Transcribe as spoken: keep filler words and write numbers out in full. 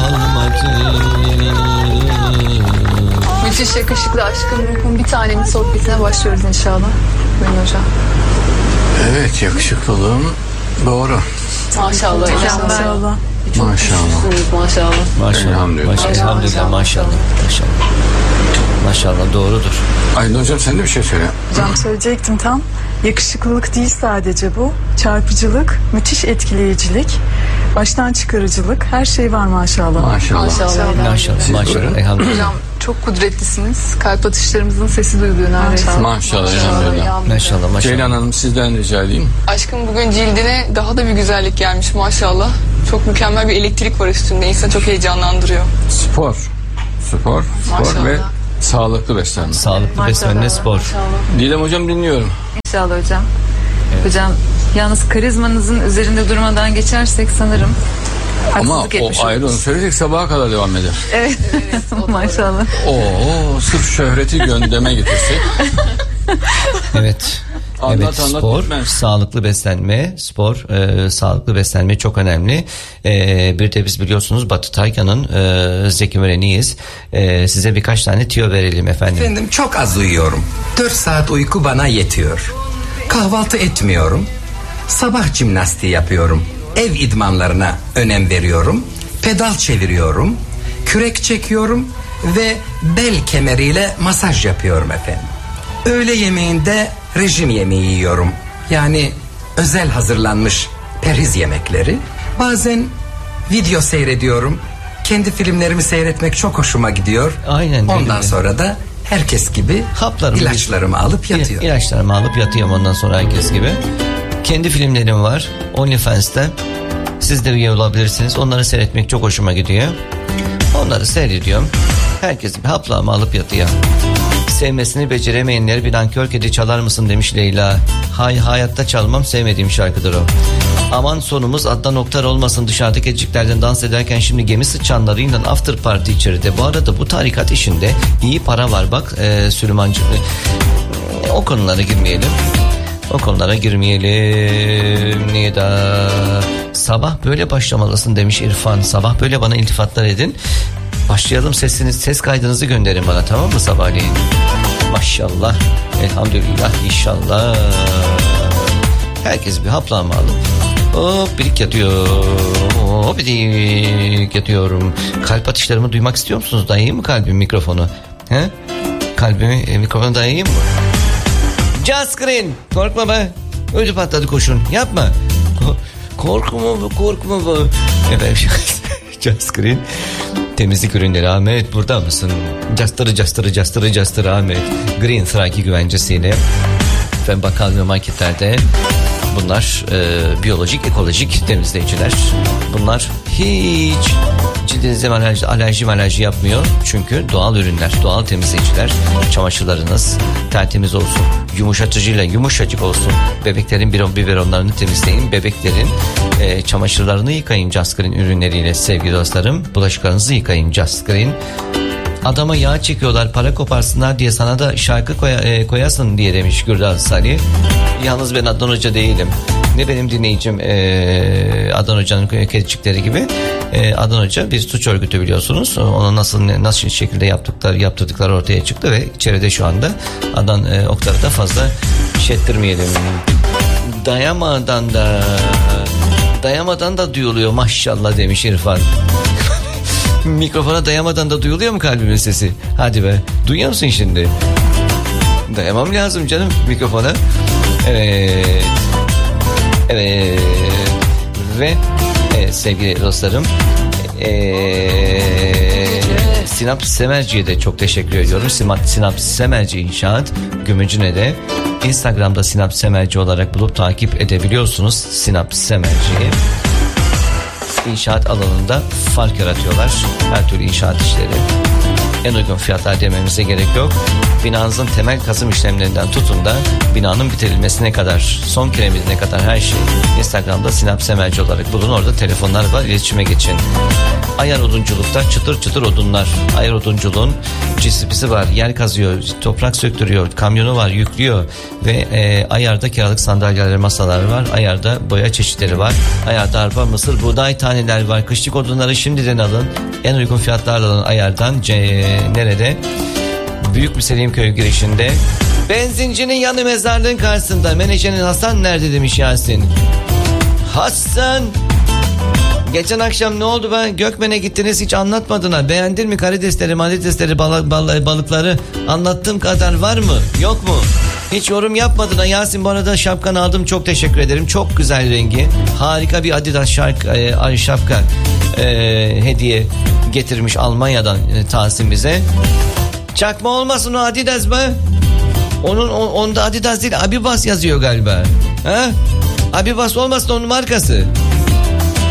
kalmadı. Müthiş yakışıklı aşkın ruhun bir tanenin sohbetine başlıyoruz inşallah. Buyurun hocam. Evet, yakışıklılığım doğru. Maşallah. Maşallah. Maşallah. Maşallah. Maşallah. Elhamdülillah. Maşallah. Elhamdülillah. Maşallah. Maşallah. Maşallah doğrudur. Aydın hocam sen de bir şey söyle. Hocam söyleyecektim tam. Yakışıklılık değil sadece bu. Çarpıcılık, müthiş etkileyicilik, baştan çıkarıcılık, her şey var maşallah. Maşallah. Maşallah. Maşallah. Maşallah. Elhamdülillah. Hocam çok kudretlisiniz. Kalp atışlarımızın sesi duyuluyor neredeyse. Maşallah. Elhamdülillah. Maşallah. Maşallah. Ceylan Hanım sizden rica edeyim. Aşkım bugün cildine daha da bir güzellik gelmiş maşallah. Çok mükemmel bir elektrik var üstünde. İnsanı çok heyecanlandırıyor. Spor. Spor. Spor Maşallah. ve sağlıklı beslenme. Sağlıklı beslenme, spor. Didem hocam dinliyorum. İnşallah hocam. Evet. Hocam yalnız karizmanızın üzerinde durmadan geçersek sanırım ama haksızlık etmiş o ayrı, onu söyleyecek sabaha kadar devam eder. Evet. Evet maşallah. Oo, sırf şöhreti gündeme getirsek. Evet. Anlat, evet, anlat, spor, bitmez. sağlıklı beslenme, spor, e, sağlıklı beslenme çok önemli. E, bir de biz biliyorsunuz Batı Taycan'ın e, Zeki Müren'iyiz. E, size birkaç tane tüyo verelim efendim. Efendim çok az uyuyorum. dört saat uyku bana yetiyor. Kahvaltı etmiyorum. Sabah jimnastiği yapıyorum. Ev idmanlarına önem veriyorum. Pedal çeviriyorum. Kürek çekiyorum ve bel kemeriyle masaj yapıyorum efendim. Öğle yemeğinde rejim yemeği yiyorum. Yani özel hazırlanmış perhiz yemekleri. Bazen video seyrediyorum. Kendi filmlerimi seyretmek çok hoşuma gidiyor. Aynen. Ondan sonra da herkes gibi haplarımı, ilaçlarımı alıp yatıyorum. İlaçlarımı alıp yatıyorum ondan sonra herkes gibi. Kendi filmlerim var OnlyFans'te. Siz de üye olabilirsiniz. Onları seyretmek çok hoşuma gidiyor. Onları seyrediyorum. Herkes gibi haplarımı alıp yatıyor. Sevmesini beceremeyenleri bir nankör kedi çalar mısın demiş Leyla. Hay hayatta çalmam, sevmediğim şarkıdır o. Aman sonumuz Adnan Oktar olmasın, dışarıdaki eciklerden dans ederken şimdi gemi sıçanlarıyla after party içeride. Bu arada bu tarikat işinde iyi para var bak e, Süleymancı. E, o konulara girmeyelim. O konulara girmeyelim. Niye da sabah böyle başlamalısın demiş İrfan. Sabah böyle bana iltifatlar edin. Başlayalım, sesiniz, ses kaydınızı gönderin bana, tamam mı sabahleyin? Maşallah, elhamdülillah, inşallah. Herkes bir haplanma alıp hop birik yatıyor. Hop birik yatıyorum. Kalp atışlarımı duymak istiyor musunuz? Dayayayım mı kalbim mikrofonu? He? Kalbimi e, mikrofonu dayayayım mı? Just Green, korkma be. Ödü patladı, koşun. Yapma. Korkma bu, korkma bu. Efendim Just Green. Temizlik ürünleri Ahmet, burada mısın? Castırı castırı castırı castırı Ahmet. Green Thraki güvencesiyle ve bakkal ve marketlerde bunlar e, biyolojik, ekolojik temizleyiciler. Bunlar hiç cildinize alerji, alerji alerji yapmıyor. Çünkü doğal ürünler, doğal temizleyiciler. Çamaşırlarınız tertemiz olsun. Yumuşatıcıyla yumuşacık olsun. Bebeklerin biberon, biberonlarını temizleyin. Bebeklerin e, çamaşırlarını yıkayın Just Green ürünleriyle sevgili dostlarım. Bulaşıklarınızı yıkayın Just Green. Adama yağ çekiyorlar, para koparsınlar diye sana da şarkı koya, e, koyasın diye demiş Gürdal Salih. Yalnız ben Adnan Hoca değilim. Ne benim dinleyicim e, Adnan Hoca'nın kedicikleri gibi. E, Adnan Hoca bir suç örgütü biliyorsunuz. Onu nasıl nasıl şekilde yaptıkları yaptırdıkları ortaya çıktı ve içeride şu anda Adnan e, Oktar'ı da fazla şey ettirmeyelim. Dayamadan da dayamadan da duyuluyor maşallah demiş İrfan. Mikrofona dayamadan da duyuluyor mu kalbimin sesi? Hadi be. Duyuyor musun şimdi? Dayamam lazım canım mikrofona. Evet. Evet. Ve evet, sevgili dostlarım. Ee, Sinaps Semerci'ye de çok teşekkür ediyorum. Sinaps Semerci İnşaat Gümüşhane'de Instagram'da Sinaps Semerci olarak bulup takip edebiliyorsunuz. Sinaps Semerci'yi. İnşaat alanında fark yaratıyorlar. Her türlü inşaat işleri. En uygun fiyatlar dememize gerek yok. Binanızın temel kazım işlemlerinden tutun da binanın bitirilmesine kadar, son kiremidine kadar her şey Instagram'da Sinaps Emerci olarak bulun. Orada telefonlar var, iletişime geçin. Ayar odunculukta çıtır çıtır odunlar. Ayar odunculuğun cisipisi var. Yer kazıyor, toprak söktürüyor, kamyonu var, yüklüyor ve e, Ayar'da kiralık sandalyeler, masalar var. Ayar'da boya çeşitleri var. Ayar'da arpa, mısır, buğday taneler var. Kışlık odunları şimdiden alın. en uygun fiyatlarla alan ayardan C, nerede? Büyük bir Selimköy girişinde. Benzincinin yanı mezarlığın karşısında. Menajerin Hasan nerede demiş Yasin. Hasan. Geçen akşam ne oldu be? Gökmen'e gittiniz, hiç anlatmadın ha. Beğendin mi karidesleri, maridesleri, balık, balık, balıkları? Anlattığım kadar var mı? Yok mu? Hiç yorum yapmadın ha Yasin. Bu arada şapkanı aldım, çok teşekkür ederim. Çok güzel rengi. Harika bir Adidas şark, e, şapka e, hediye getirmiş Almanya'dan e, Tahsin bize. Çakma olmasın o Adidas mı? Onun onda Adidas değil, Abibas yazıyor galiba. Ha? Abibas olmasın onun markası.